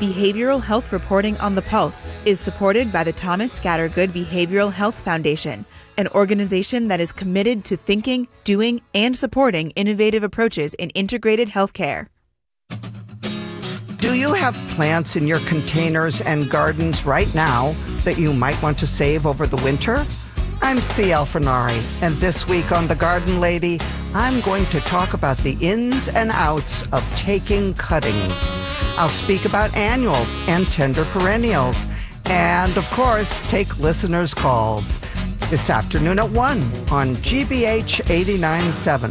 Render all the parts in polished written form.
Behavioral Health Reporting on the Pulse is supported by the Thomas Scattergood Behavioral Health Foundation, an organization that is committed to thinking, doing, and supporting innovative approaches in integrated healthcare. Do you have plants in your containers and gardens right now that you might want to save over the winter? I'm C. Alfinari, and this week on The Garden Lady, I'm going to talk about the ins and outs of taking cuttings. I'll speak about annuals and tender perennials, and of course, take listeners' calls. This afternoon at 1 on GBH 89.7.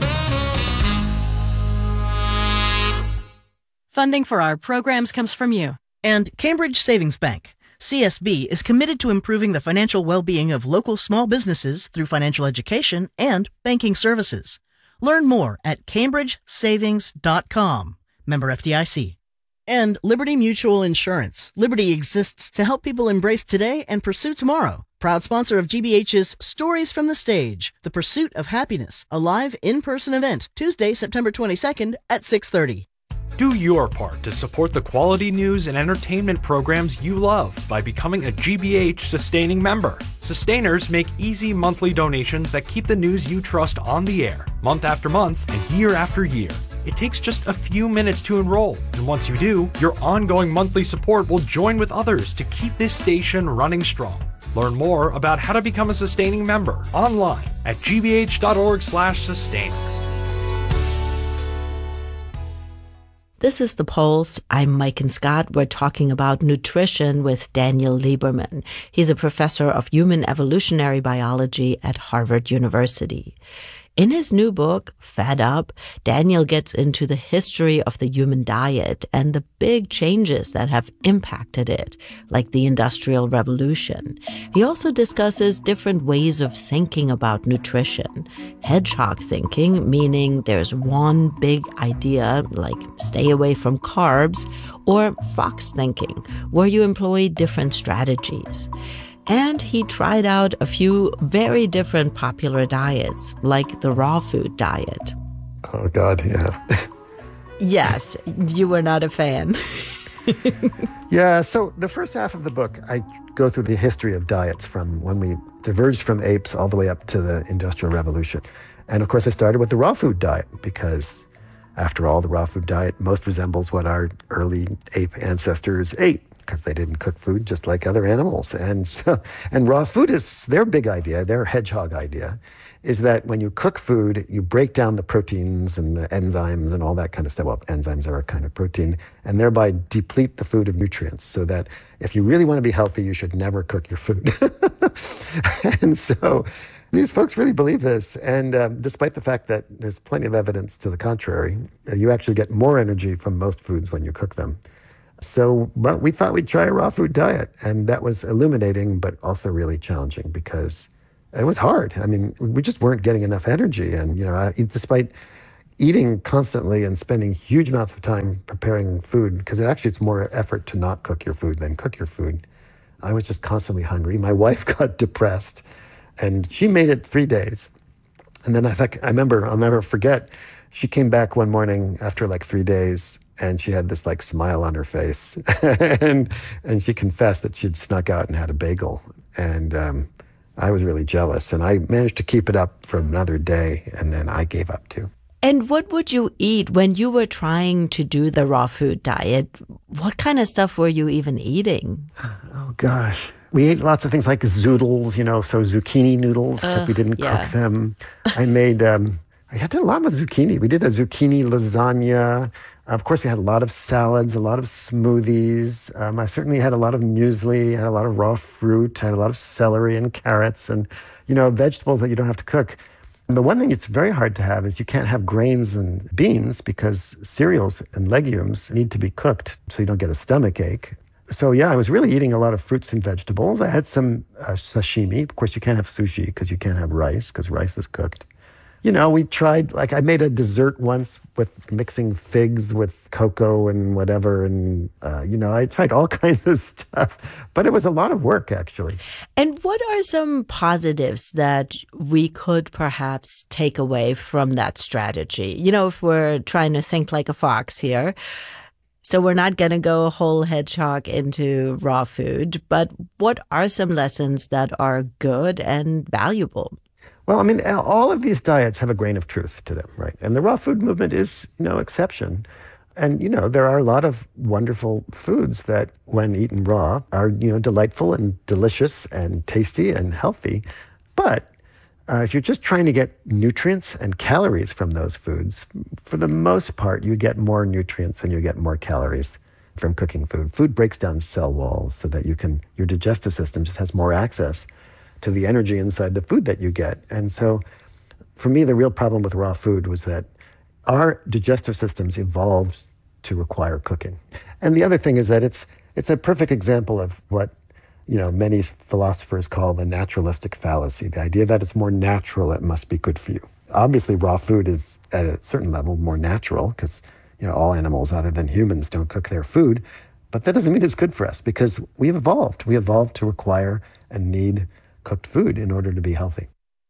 Funding for our programs comes from you. And Cambridge Savings Bank. CSB is committed to improving the financial well-being of local small businesses through financial education and banking services. Learn more at cambridgesavings.com. Member FDIC. And Liberty Mutual Insurance. Liberty exists to help people embrace today and pursue tomorrow. Proud sponsor of GBH's Stories from the Stage, The Pursuit of Happiness, a live in-person event, Tuesday, September 22nd at 6:30. Do your part to support the quality news and entertainment programs you love by becoming a GBH Sustaining member. Sustainers make easy monthly donations that keep the news you trust on the air, month after month and year after year. It takes just a few minutes to enroll, and once you do, your ongoing monthly support will join with others to keep this station running strong. Learn more about how to become a Sustaining member online at gbh.org/sustainer. This is The Pulse. I'm Mike and Scott. We're talking about nutrition with Daniel Lieberman. He's a professor of human evolutionary biology at Harvard University. In his new book, Fed Up, Daniel gets into the history of the human diet and the big changes that have impacted it, like the Industrial Revolution. He also discusses different ways of thinking about nutrition. Hedgehog thinking, meaning there's one big idea, like stay away from carbs, or fox thinking, where you employ different strategies. And he tried out a few very different popular diets, like the raw food diet. Oh, God, yeah. Yes, you were not a fan. Yeah, so the first half of the book, I go through the history of diets from when we diverged from apes all the way up to the Industrial Revolution. And, of course, I started with the raw food diet because, after all, the raw food diet most resembles what our early ape ancestors ate, because they didn't cook food just like other animals. And raw food is their big idea, their hedgehog idea, is that when you cook food, you break down the proteins and the enzymes and all that kind of stuff. Well, enzymes are a kind of protein, and thereby deplete the food of nutrients, so that if you really want to be healthy, you should never cook your food. And so these folks really believe this. And despite the fact that there's plenty of evidence to the contrary, you actually get more energy from most foods when you cook them. So, but we thought we'd try a raw food diet, and that was illuminating, but also really challenging because it was hard. I mean, we just weren't getting enough energy. And, despite eating constantly and spending huge amounts of time preparing food, because it's more effort to not cook your food than cook your food, I was just constantly hungry. My wife got depressed, and she made it 3 days. And then I remember, I'll never forget, she came back one morning after 3 days, and she had this smile on her face. and she confessed that she'd snuck out and had a bagel. And I was really jealous. And I managed to keep it up for another day, and then I gave up too. And what would you eat when you were trying to do the raw food diet? What kind of stuff were you even eating? Oh, gosh. We ate lots of things like zoodles, so zucchini noodles, except we didn't cook them. I made, I did a lot with zucchini. We did a zucchini lasagna. Of course, we had a lot of salads, a lot of smoothies. I certainly had a lot of muesli, had a lot of raw fruit, had a lot of celery and carrots and, vegetables that you don't have to cook. And the one thing it's very hard to have is you can't have grains and beans because cereals and legumes need to be cooked so you don't get a stomach ache. So, I was really eating a lot of fruits and vegetables. I had some sashimi. Of course, you can't have sushi because you can't have rice because rice is cooked. We tried, I made a dessert once with mixing figs with cocoa and whatever. And, I tried all kinds of stuff, but it was a lot of work, actually. And what are some positives that we could perhaps take away from that strategy? If we're trying to think like a fox here, So we're not going to go whole hedgehog into raw food, but what are some lessons that are good and valuable? Well, I mean, all of these diets have a grain of truth to them, right? And the raw food movement is no exception. And, there are a lot of wonderful foods that, when eaten raw, are, delightful and delicious and tasty and healthy. But if you're just trying to get nutrients and calories from those foods, for the most part, you get more nutrients and you get more calories from cooking food. Food breaks down cell walls so that your digestive system just has more access to the energy inside the food that you get. And so for me, the real problem with raw food was that our digestive systems evolved to require cooking. And the other thing is that it's a perfect example of what many philosophers call the naturalistic fallacy, the idea that it's more natural, it must be good for you. Obviously, raw food is at a certain level more natural because all animals other than humans don't cook their food, but that doesn't mean it's good for us because we've evolved. We evolved to require and need cooked food in order to be healthy.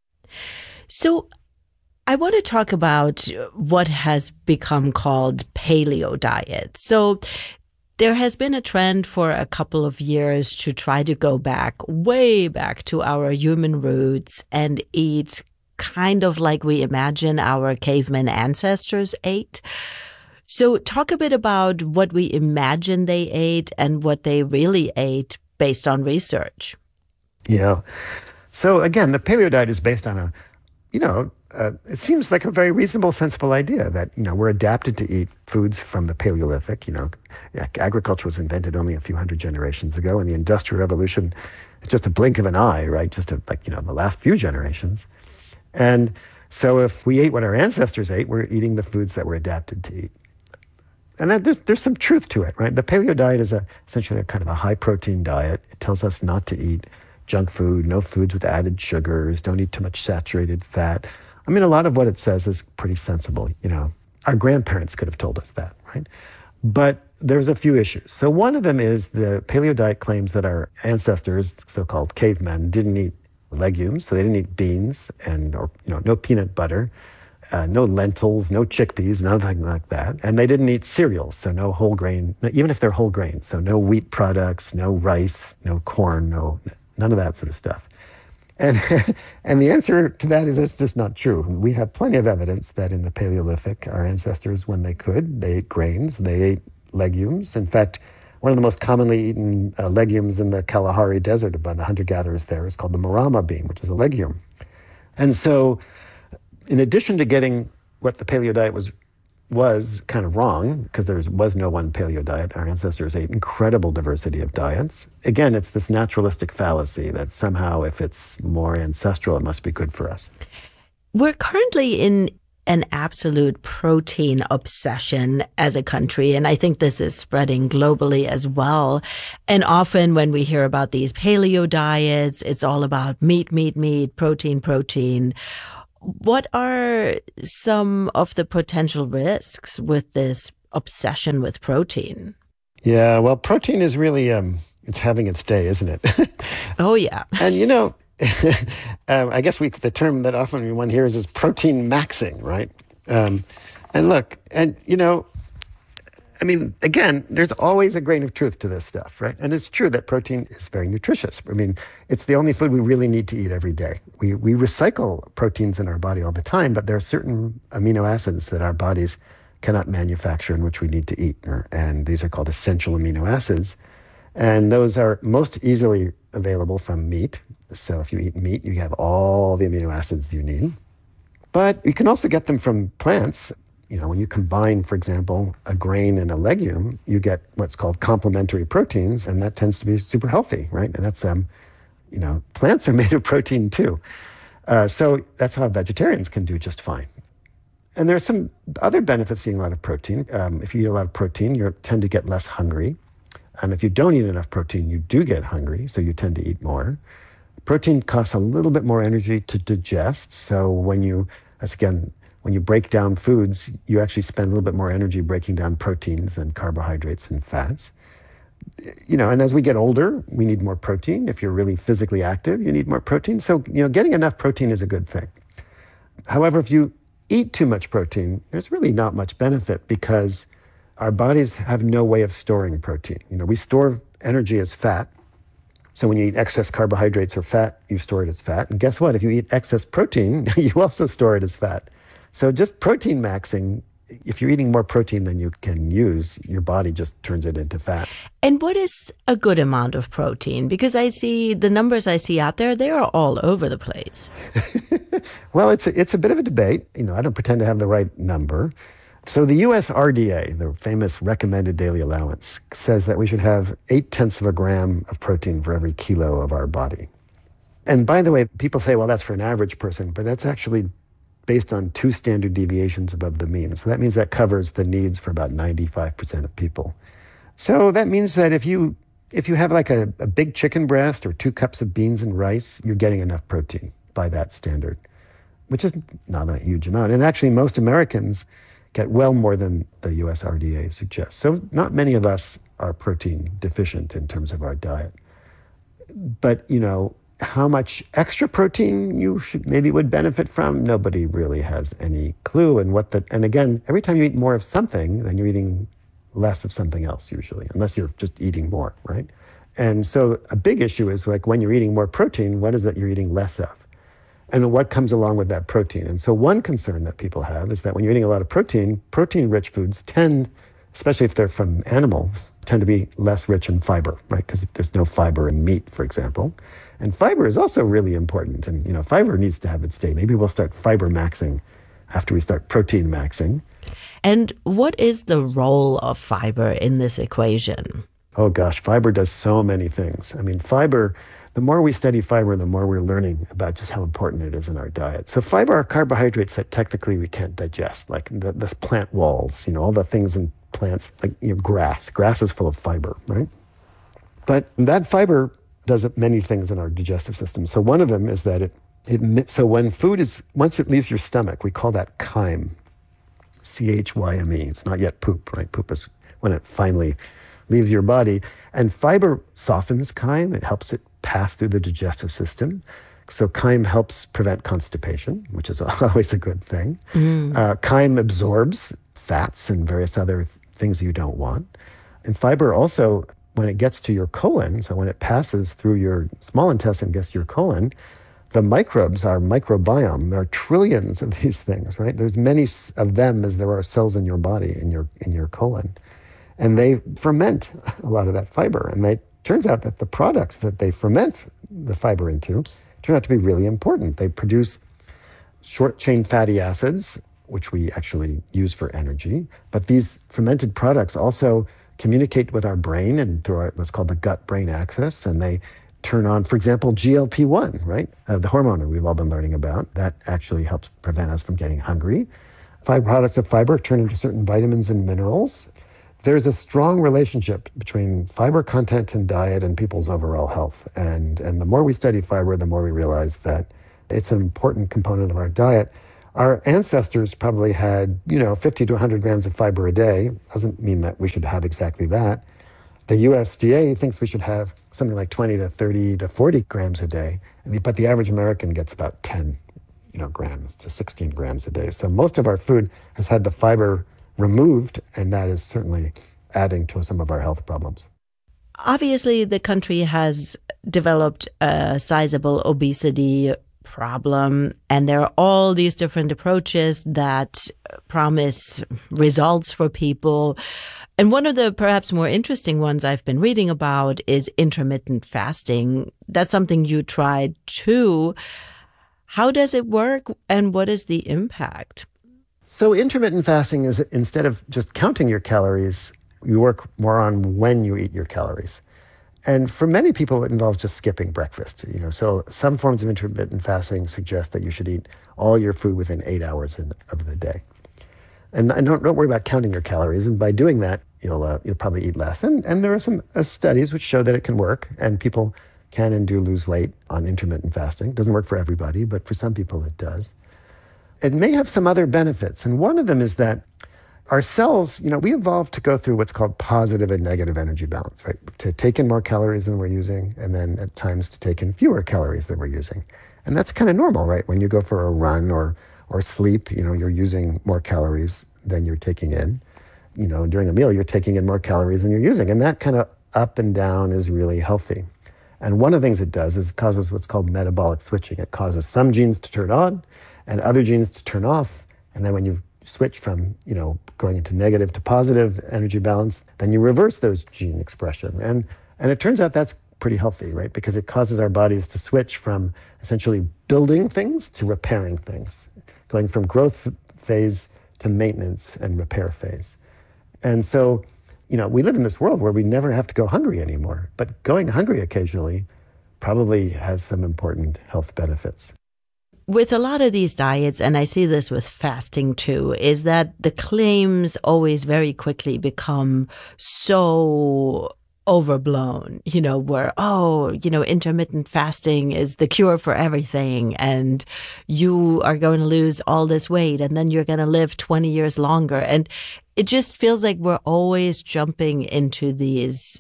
So I want to talk about what has become called paleo diet. So there has been a trend for a couple of years to try to go way back to our human roots and eat kind of like we imagine our caveman ancestors ate. So talk a bit about what we imagine they ate and what they really ate based on research. Yeah. So again, the paleo diet is based on it seems like a very reasonable, sensible idea that, we're adapted to eat foods from the Paleolithic. Agriculture was invented only a few hundred generations ago, and the Industrial Revolution is just a blink of an eye, right? The last few generations. And so if we ate what our ancestors ate, we're eating the foods that we're adapted to eat. And there's some truth to it, right? The paleo diet is essentially a kind of a high-protein diet. It tells us not to eat junk food, no foods with added sugars, don't eat too much saturated fat. I mean, a lot of what it says is pretty sensible. Our grandparents could have told us that, right? But there's a few issues. So one of them is the paleo diet claims that our ancestors, so-called cavemen, didn't eat legumes, so they didn't eat beans or no peanut butter, no lentils, no chickpeas, nothing like that. And they didn't eat cereals, so no whole grain, even if they're whole grain. So no wheat products, no rice, no corn, none of that sort of stuff. And the answer to that is it's just not true. We have plenty of evidence that in the Paleolithic, our ancestors, when they could, they ate grains, they ate legumes. In fact, one of the most commonly eaten legumes in the Kalahari Desert by the hunter-gatherers there is called the marama bean, which is a legume. And so in addition to getting what the paleo diet was kind of wrong, because there was no one paleo diet. Our ancestors ate incredible diversity of diets. Again, it's this naturalistic fallacy that somehow if it's more ancestral, it must be good for us. We're currently in an absolute protein obsession as a country, and I think this is spreading globally as well. And often when we hear about these paleo diets, it's all about meat, protein. What are some of the potential risks with this obsession with protein? Yeah, well, protein is really, it's having its day, isn't it? Oh, yeah. And, I guess the term that often one hears is protein maxing, right? And look, again, there's always a grain of truth to this stuff, right? And it's true that protein is very nutritious. It's the only food we really need to eat every day. We recycle proteins in our body all the time, but there are certain amino acids that our bodies cannot manufacture and which we need to eat. And these are called essential amino acids. And those are most easily available from meat. So if you eat meat, you have all the amino acids you need. But you can also get them from plants. When you combine, for example, a grain and a legume, you get what's called complementary proteins, and that tends to be super healthy, right? And that's, plants are made of protein too. So that's how vegetarians can do just fine. And there are some other benefits to eating a lot of protein. If you eat a lot of protein, you tend to get less hungry. And if you don't eat enough protein, you do get hungry, so you tend to eat more. Protein costs a little bit more energy to digest. So when you break down foods, you actually spend a little bit more energy breaking down proteins than carbohydrates and fats. And as we get older, we need more protein. If you're really physically active, you need more protein. So, getting enough protein is a good thing. However, if you eat too much protein, there's really not much benefit because our bodies have no way of storing protein. We store energy as fat. So when you eat excess carbohydrates or fat, you store it as fat. And guess what? If you eat excess protein, you also store it as fat. So just protein maxing, if you're eating more protein than you can use, your body just turns it into fat. And what is a good amount of protein? Because I see the numbers I see out there, they are all over the place. Well, it's a bit of a debate. I don't pretend to have the right number. So the US RDA, the famous recommended daily allowance, says that we should have 0.8 of a gram of protein for every kilo of our body. And by the way, people say, well, that's for an average person, but that's actually based on 2 standard deviations above the mean. So that means that covers the needs for about 95% of people. So that means that if you have like a big chicken breast or 2 cups of beans and rice, you're getting enough protein by that standard, which is not a huge amount. And actually, most Americans get well more than the US RDA suggests. So not many of us are protein deficient in terms of our diet. But, how much extra protein you would benefit from, nobody really has any clue. And again, every time you eat more of something, then you're eating less of something else usually, unless you're just eating more, right? And so a big issue is like when you're eating more protein, what is that you're eating less of? And what comes along with that protein. And so one concern that people have is that when you're eating a lot of protein-rich foods tend, especially if they're from animals, tend to be less rich in fiber, right? Because there's no fiber in meat, for example. And fiber is also really important. And, fiber needs to have its day. Maybe we'll start fiber maxing after we start protein maxing. And what is the role of fiber in this equation? Oh gosh, fiber does so many things. Fiber, the more we study fiber, the more we're learning about just how important it is in our diet. So fiber are carbohydrates that technically we can't digest, like the plant walls, all the things in plants, like grass. Grass is full of fiber, right? But that fiber does many things in our digestive system. So one of them is that so when once it leaves your stomach, we call that chyme, C-H-Y-M-E. It's not yet poop, right? Poop is when it finally leaves your body. And fiber softens chyme. It helps it pass through the digestive system. So chyme helps prevent constipation, which is always a good thing. Chyme absorbs fats and various other things you don't want. And fiber also, when it gets to your colon, so when it passes through your small intestine, gets to your colon, the microbes, our microbiome, there are trillions of these things, right? There's many of them as there are cells in your body, in your colon. And they ferment a lot of that fiber. And it turns out that the products that they ferment the fiber into turn out to be really important. They produce short-chain fatty acids, which we actually use for energy. But these fermented products also communicate with our brain and through what's called the gut-brain axis. And they turn on, for example, GLP-1, right? The hormone that we've all been learning about. That actually helps prevent us from getting hungry. Products of fiber turn into certain vitamins and minerals. There's a strong relationship between fiber content and diet and people's overall health. And the more we study fiber, the more we realize that it's an important component of our diet. Our ancestors probably had, 50 to 100 grams of fiber a day. Doesn't mean that we should have exactly that. The USDA thinks we should have something like 20 to 30 to 40 grams a day. But the average American gets about 10 grams to 16 grams a day. So most of our food has had the fiber removed, and that is certainly adding to some of our health problems. Obviously, the country has developed a sizable obesity problem, and there are all these different approaches that promise results for people. And one of the perhaps more interesting ones I've been reading about is intermittent fasting. That's something you tried too. How does it work, and what is the impact? So intermittent fasting is, instead of just counting your calories, you work more on when you eat your calories. And for many people, it involves just skipping breakfast. So some forms of intermittent fasting suggest that you should eat all your food within 8 hours of the day. And don't worry about counting your calories. And by doing that, you'll probably eat less. And there are some studies which show that it can work, and people can and do lose weight on intermittent fasting. It doesn't work for everybody, but for some people it does. It may have some other benefits. And one of them is that our cells, we evolved to go through what's called positive and negative energy balance, right? To take in more calories than we're using, and then at times to take in fewer calories than we're using. And that's kind of normal, right? When you go for a run or sleep, you're using more calories than you're taking in. during a meal, you're taking in more calories than you're using. And that kind of up and down is really healthy. And one of the things it does is it causes what's called metabolic switching. It causes some genes to turn on and other genes to turn off. And then when you switch from, going into negative to positive energy balance, then you reverse those gene expression. And it turns out that's pretty healthy, right? Because it causes our bodies to switch from essentially building things to repairing things, going from growth phase to maintenance and repair phase. And so, we live in this world where we never have to go hungry anymore, but going hungry occasionally probably has some important health benefits. With a lot of these diets, and I see this with fasting too, is that the claims always very quickly become so overblown, where, intermittent fasting is the cure for everything, and you are going to lose all this weight, and then you're going to live 20 years longer. And it just feels like we're always jumping into these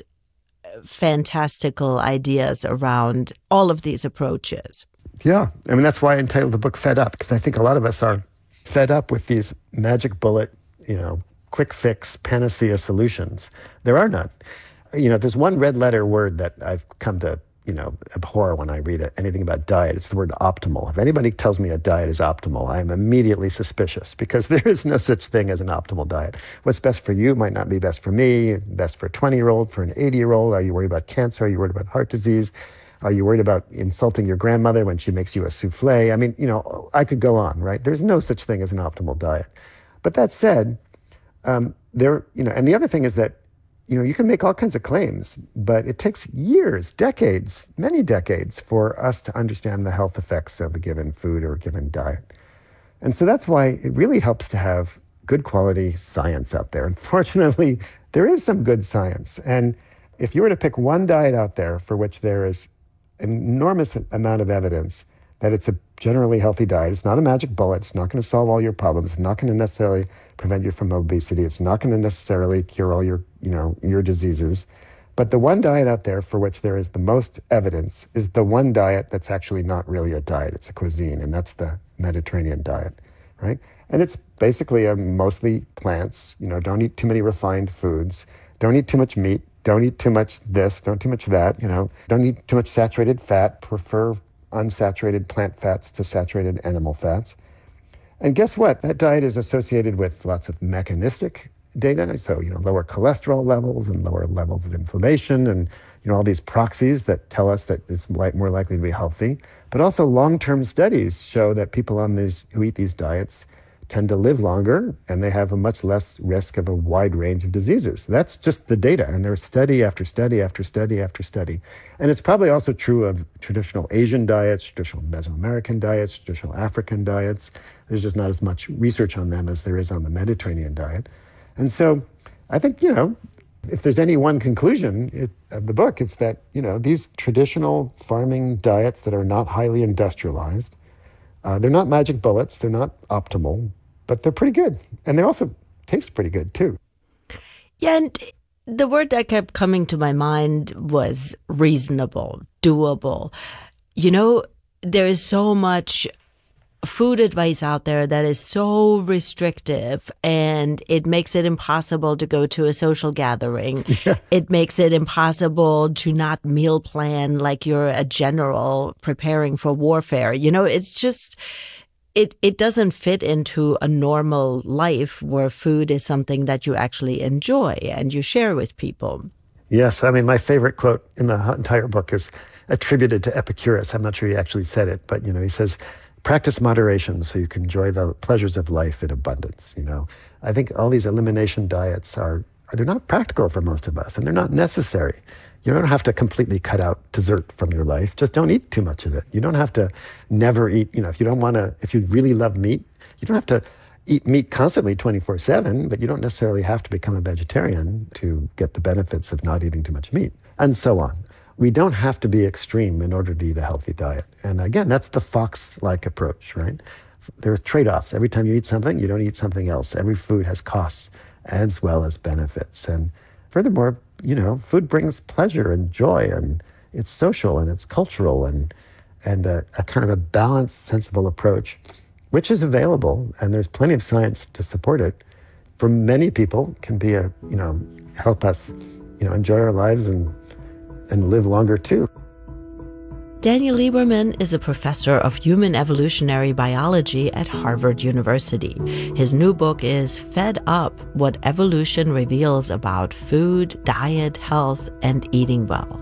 fantastical ideas around all of these approaches. Yeah. That's why I entitled the book Fed Up, because I think a lot of us are fed up with these magic bullet, quick fix panacea solutions. There are none. There's one red letter word that I've come to, abhor when I read anything about diet. It's the word optimal. If anybody tells me a diet is optimal, I am immediately suspicious, because there is no such thing as an optimal diet. What's best for you might not be best for me, best for a 20-year-old, for an 80-year-old. Are you worried about cancer? Are you worried about heart disease? Are you worried about insulting your grandmother when she makes you a souffle? I could go on, right? There's no such thing as an optimal diet. But that said, and the other thing is that, you can make all kinds of claims, but it takes years, decades, many decades for us to understand the health effects of a given food or a given diet. And so that's why it really helps to have good quality science out there. Unfortunately, there is some good science. And if you were to pick one diet out there for which there is an enormous amount of evidence that it's a generally healthy diet, it's not a magic bullet, it's not going to solve all your problems, it's not going to necessarily prevent you from obesity, it's not going to necessarily cure all your diseases, but the one diet out there for which there is the most evidence is the one diet that's actually not really a diet, it's a cuisine, and that's the Mediterranean diet, right? And it's basically mostly plants, don't eat too many refined foods, don't eat too much meat, don't eat too much this, don't too much that, don't eat too much saturated fat, prefer unsaturated plant fats to saturated animal fats. And guess what? That diet is associated with lots of mechanistic data. So, lower cholesterol levels and lower levels of inflammation and, all these proxies that tell us that it's more likely to be healthy. But also long-term studies show that people who eat these diets tend to live longer and they have a much less risk of a wide range of diseases. That's just the data. And there's study after study after study after study. And it's probably also true of traditional Asian diets, traditional Mesoamerican diets, traditional African diets. There's just not as much research on them as there is on the Mediterranean diet. And so I think, if there's any one conclusion of the book, it's that, these traditional farming diets that are not highly industrialized, they're not magic bullets, they're not optimal, but they're pretty good. And they also taste pretty good, too. Yeah, and the word that kept coming to my mind was reasonable, doable. There is so much food advice out there that is so restrictive, and it makes it impossible to go to a social gathering. Yeah. It makes it impossible to not meal plan like you're a general preparing for warfare. It's just, it doesn't fit into a normal life where food is something that you actually enjoy and you share with people. Yes. My favorite quote in the entire book is attributed to Epicurus. I'm not sure he actually said it, but, he says, practice moderation so you can enjoy the pleasures of life in abundance. I think all these elimination diets they're not practical for most of us, and they're not necessary. You don't have to completely cut out dessert from your life. Just don't eat too much of it. You don't have to never eat, if you really love meat, you don't have to eat meat constantly 24/7, but you don't necessarily have to become a vegetarian to get the benefits of not eating too much meat, and so on. We don't have to be extreme in order to eat a healthy diet. And again, that's the Fox-like approach, right? There are trade-offs. Every time you eat something, you don't eat something else. Every food has costs as well as benefits. And furthermore, food brings pleasure and joy, and it's social and it's cultural and a kind of a balanced, sensible approach, which is available, and there's plenty of science to support it for many people can be help us, enjoy our lives and live longer too. Daniel Lieberman is a professor of human evolutionary biology at Harvard University. His new book is Fed Up: What Evolution Reveals About Food, Diet, Health, and Eating Well.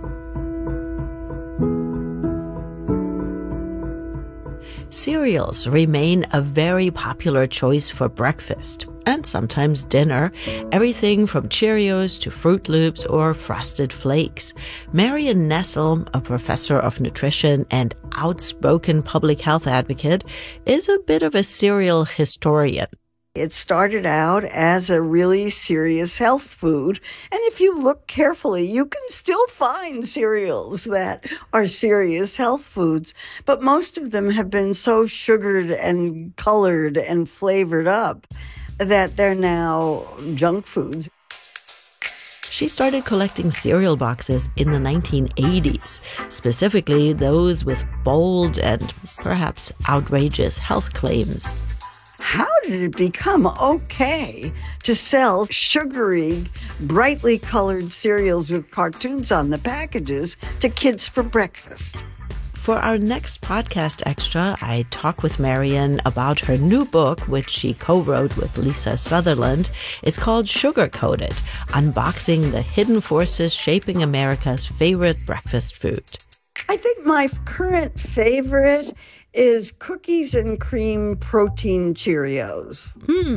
Cereals remain a very popular choice for breakfast and sometimes dinner, everything from Cheerios to Fruit Loops or Frosted Flakes. Marion Nestle, a professor of nutrition and outspoken public health advocate, is a bit of a cereal historian. It started out as a really serious health food, and if you look carefully, you can still find cereals that are serious health foods, but most of them have been so sugared and colored and flavored up that they're now junk foods. She started collecting cereal boxes in the 1980s, specifically those with bold and perhaps outrageous health claims. How did it become okay to sell sugary, brightly colored cereals with cartoons on the packages to kids for breakfast? For our next podcast extra, I talk with Marion about her new book, which she co-wrote with Lisa Sutherland. It's called Sugar Coated: Unboxing the Hidden Forces Shaping America's Favorite Breakfast Food. I think my current favorite is cookies and cream protein Cheerios.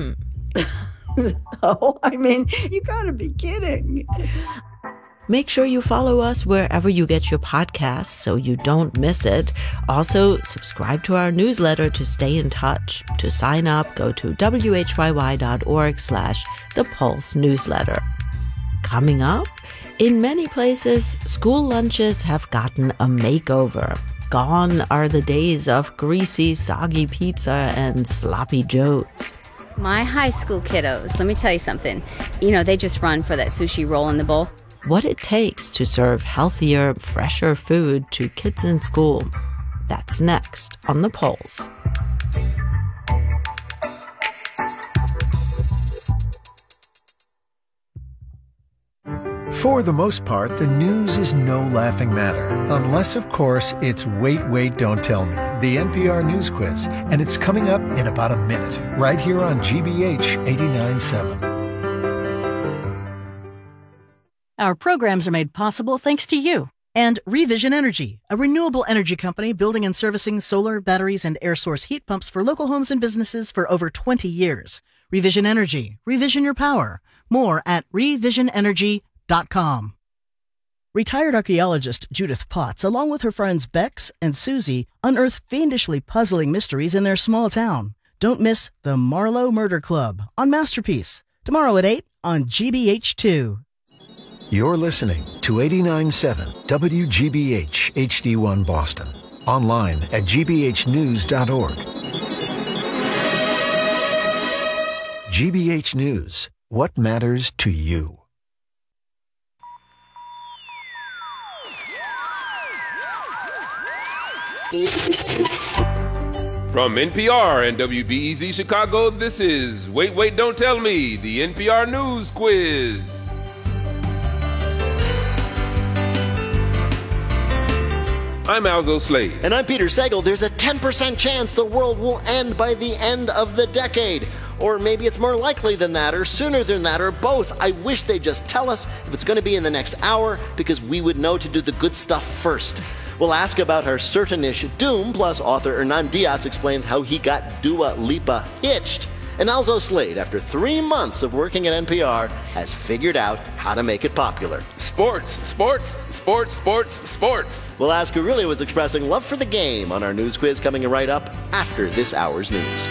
Oh, I mean, you gotta be kidding. Make sure you follow us wherever you get your podcasts so you don't miss it. Also, subscribe to our newsletter to stay in touch. To sign up, go to whyy.org/The Pulse newsletter. Coming up, in many places, school lunches have gotten a makeover. Gone are the days of greasy, soggy pizza and sloppy joes. My high school kiddos, let me tell you something. They just run for that sushi roll in the bowl. What it takes to serve healthier, fresher food to kids in school. That's next on The Pulse. For the most part, the news is no laughing matter. Unless, of course, it's Wait, Wait, Don't Tell Me, the NPR News Quiz. And it's coming up in about a minute, right here on GBH 89.7. Our programs are made possible thanks to you. And Revision Energy, a renewable energy company building and servicing solar, batteries, and air source heat pumps for local homes and businesses for over 20 years. Revision Energy. Revision your power. More at revisionenergy.com. Retired archaeologist Judith Potts, along with her friends Bex and Susie, unearth fiendishly puzzling mysteries in their small town. Don't miss The Marlowe Murder Club on Masterpiece. Tomorrow at 8 on GBH2. You're listening to 89.7 WGBH HD1 Boston. Online at gbhnews.org. GBH News. What matters to you? From NPR and WBEZ Chicago, this is Wait, Wait, Don't Tell Me, the NPR News Quiz. I'm Alzo Slade. And I'm Peter Sagal. There's a 10% chance the world will end by the end of the decade. Or maybe it's more likely than that, or sooner than that, or both. I wish they'd just tell us if it's going to be in the next hour, because we would know to do the good stuff first. We'll ask about her certain-ish doom, plus author Hernan Diaz explains how he got Dua Lipa hitched. And Alzo Slade, after 3 months of working at NPR, has figured out how to make it popular. Sports. We'll ask who really was expressing love for the game on our news quiz coming right up after this hour's news.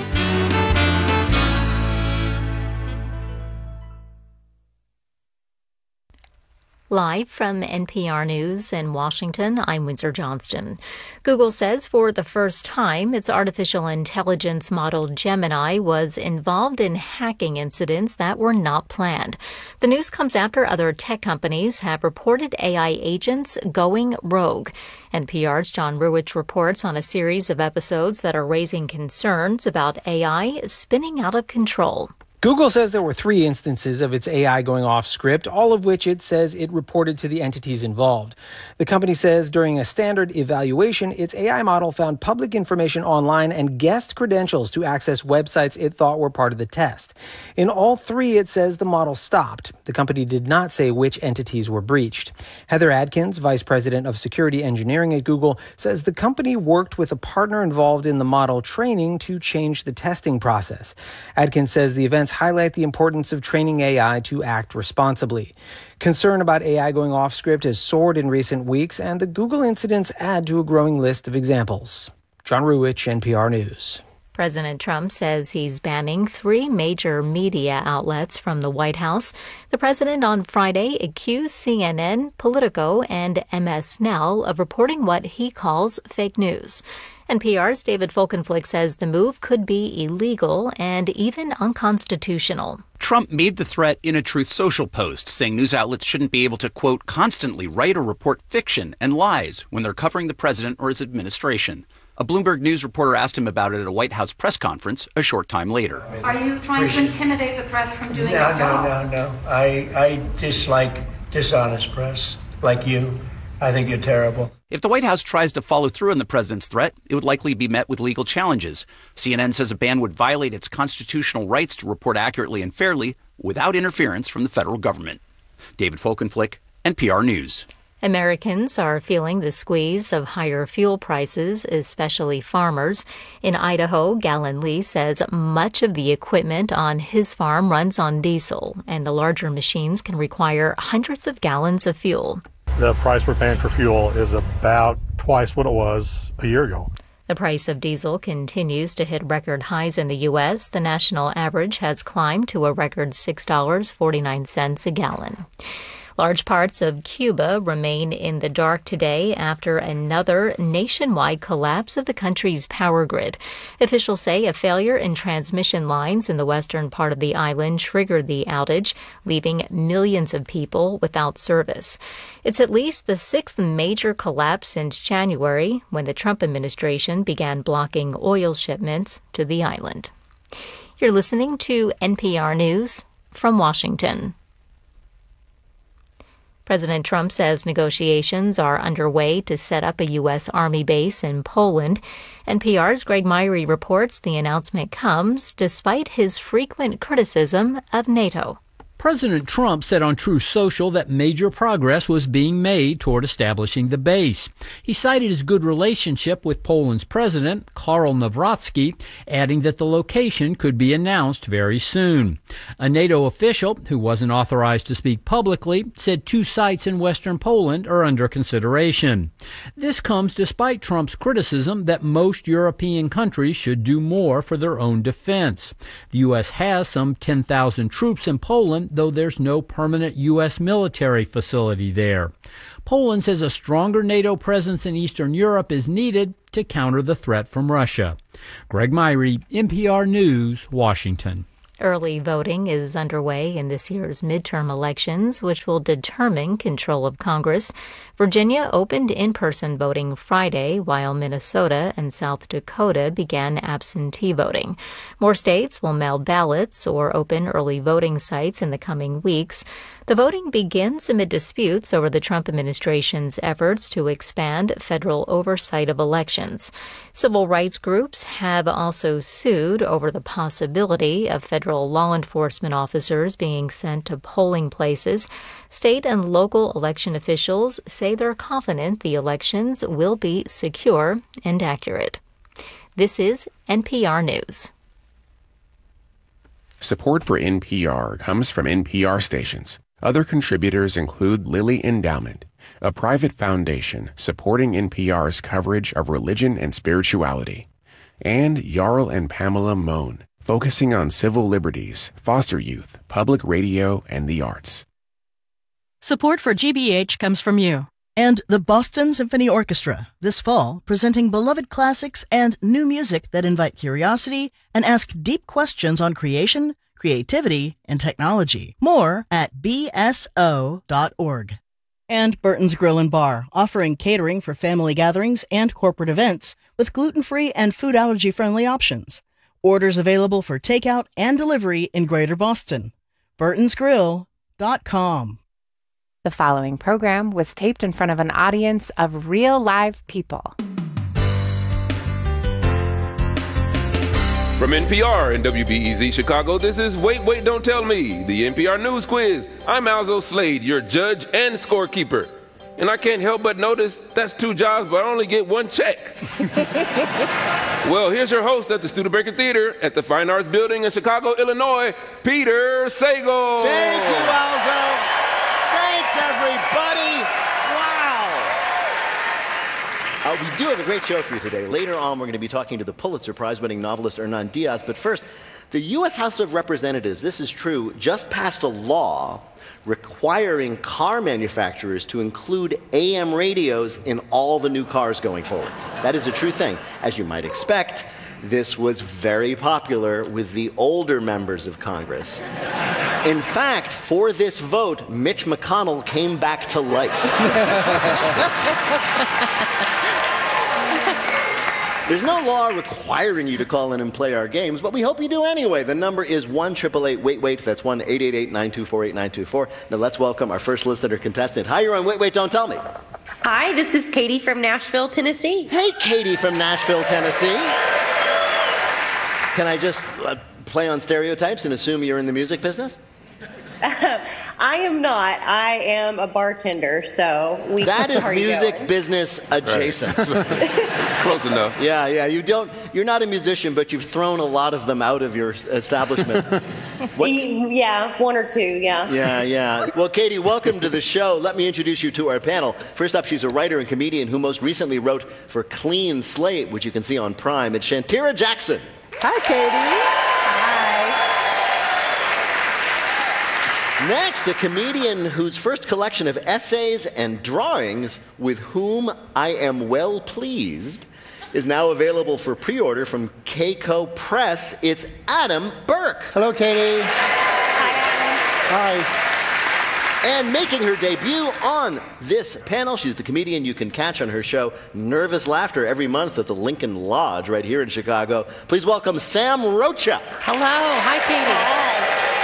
Live from NPR News in Washington, I'm Windsor Johnston. Google says for the first time, its artificial intelligence model Gemini was involved in hacking incidents that were not planned. The news comes after other tech companies have reported AI agents going rogue. NPR's John Ruwitch reports on a series of episodes that are raising concerns about AI spinning out of control. Google says there were 3 instances of its AI going off script, all of which it says it reported to the entities involved. The company says during a standard evaluation, its AI model found public information online and guessed credentials to access websites it thought were part of the test. In all 3, it says the model stopped. The company did not say which entities were breached. Heather Adkins, vice president of security engineering at Google, says the company worked with a partner involved in the model training to change the testing process. Adkins says the events highlight the importance of training AI to act responsibly. Concern about AI going off script has soared in recent weeks, and the Google incidents add to a growing list of examples. John Ruwich, NPR News. President Trump says he's banning 3 major media outlets from the White House. The president on Friday accused CNN, Politico, and MS Now of reporting what he calls fake news. NPR's David Folkenflik says the move could be illegal and even unconstitutional. Trump made the threat in a Truth Social post, saying news outlets shouldn't be able to, quote, constantly write or report fiction and lies when they're covering the president or his administration. A Bloomberg News reporter asked him about it at a White House press conference a short time later. Are you trying to intimidate the press from doing their job? No. I dislike dishonest press, like you. I think you're terrible. If the White House tries to follow through on the president's threat, it would likely be met with legal challenges. CNN says a ban would violate its constitutional rights to report accurately and fairly without interference from the federal government. David Folkenflik, NPR News. Americans are feeling the squeeze of higher fuel prices, especially farmers. In Idaho, Gallon Lee says much of the equipment on his farm runs on diesel, and the larger machines can require hundreds of gallons of fuel. The price we're paying for fuel is about twice what it was a year ago. The price of diesel continues to hit record highs in the U.S. The national average has climbed to a record $6.49 a gallon. Large parts of Cuba remain in the dark today after another nationwide collapse of the country's power grid. Officials say a failure in transmission lines in the western part of the island triggered the outage, leaving millions of people without service. It's at least the 6th major collapse since January, when the Trump administration began blocking oil shipments to the island. You're listening to NPR News from Washington. President Trump says negotiations are underway to set up a U.S. Army base in Poland. NPR's Greg Myrie reports the announcement comes despite his frequent criticism of NATO. President Trump said on Truth Social that major progress was being made toward establishing the base. He cited his good relationship with Poland's president, Karol Nawrocki, adding that the location could be announced very soon. A NATO official, who wasn't authorized to speak publicly, said 2 sites in western Poland are under consideration. This comes despite Trump's criticism that most European countries should do more for their own defense. The U.S. has some 10,000 troops in Poland, though there's no permanent U.S. military facility there. Poland says a stronger NATO presence in Eastern Europe is needed to counter the threat from Russia. Greg Myrie, NPR News, Washington. Early voting is underway in this year's midterm elections, which will determine control of Congress. Virginia opened in-person voting Friday, while Minnesota and South Dakota began absentee voting. More states will mail ballots or open early voting sites in the coming weeks. The voting begins amid disputes over the Trump administration's efforts to expand federal oversight of elections. Civil rights groups have also sued over the possibility of federal law enforcement officers being sent to polling places. State and local election officials say they're confident the elections will be secure and accurate. This is NPR News. Support for NPR comes from NPR stations. Other contributors include Lilly Endowment, a private foundation supporting NPR's coverage of religion and spirituality, and Jarl and Pamela Mohn, focusing on civil liberties, foster youth, public radio, and the arts. Support for GBH comes from you. And the Boston Symphony Orchestra, this fall, presenting beloved classics and new music that invite curiosity and ask deep questions on creation, creativity, and technology. More at bso.org. And Burton's Grill and Bar, offering catering for family gatherings and corporate events with gluten-free and food allergy-friendly options. Orders available for takeout and delivery in Greater Boston. burtonsgrill.com. The following program was taped in front of an audience of real live people. From NPR and WBEZ Chicago, this is Wait, Wait, Don't Tell Me, the NPR News Quiz. I'm Alzo Slade, your judge and scorekeeper. And I can't help but notice that's 2 jobs, but I only get 1 check. Well, here's your host at the Studebaker Theater at the Fine Arts Building in Chicago, Illinois, Peter Sagal. Thank you, Alzo. Thanks, everybody. Wow. We do have a great show for you today. Later on, we're going to be talking to the Pulitzer Prize-winning novelist Hernan Diaz. But first, the U.S. House of Representatives, this is true, just passed a law requiring car manufacturers to include AM radios in all the new cars going forward. That is a true thing. As you might expect, this was very popular with the older members of Congress. In fact, for this vote, Mitch McConnell came back to life. There's no law requiring you to call in and play our games, but we hope you do anyway. The number is 1-888-WAIT-WAIT. That's 1-888-924-8924. Now let's welcome our first listener contestant. Hi, you're on Wait, Wait, Don't Tell Me. Hi, this is Katie from Nashville, Tennessee. Hey, Katie from Nashville, Tennessee. Can I just play on stereotypes and assume you're in the music business? I am not. I am a bartender, so we. That is music business adjacent. Right. Close enough. Yeah. You're not a musician, but you've thrown a lot of them out of your establishment. Yeah, 1 or 2. Yeah. Yeah. Well, Katie, welcome to the show. Let me introduce you to our panel. First up, she's a writer and comedian who most recently wrote for Clean Slate, which you can see on Prime. It's Shantira Jackson. Hi, Katie. Next, a comedian whose first collection of essays and drawings, With Whom I Am Well Pleased, is now available for pre-order from Keiko Press. It's Adam Burke. Hello, Katie. Hi. And making her debut on this panel, she's the comedian you can catch on her show Nervous Laughter every month at the Lincoln Lodge right here in Chicago. Please welcome Sam Rocha. Hello. Hi, Katie. Hi.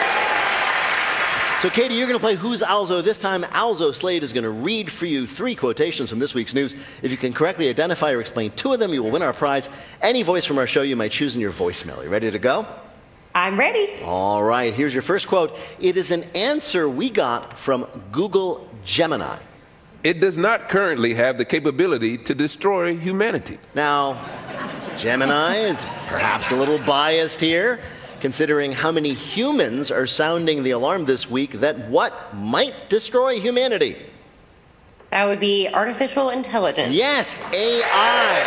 So, Katie, you're going to play Who's Alzo? This time, Alzo Slade is going to read for you 3 quotations from this week's news. If you can correctly identify or explain 2 of them, you will win our prize. Any voice from our show you might choose in your voicemail. You ready to go? I'm ready. All right, here's your first quote. It is an answer we got from Google Gemini. It does not currently have the capability to destroy humanity. Now, Gemini is perhaps a little biased here, considering how many humans are sounding the alarm this week that what might destroy humanity? That would be artificial intelligence. Yes, AI.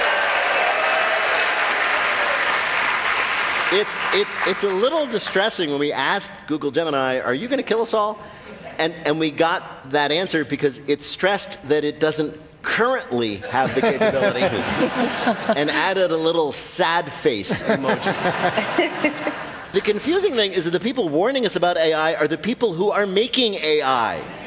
It's a little distressing when we asked Google Gemini, are you going to kill us all? And we got that answer because it stressed that it doesn't currently have the capability and added a little sad face emoji. The confusing thing is that the people warning us about AI are the people who are making AI.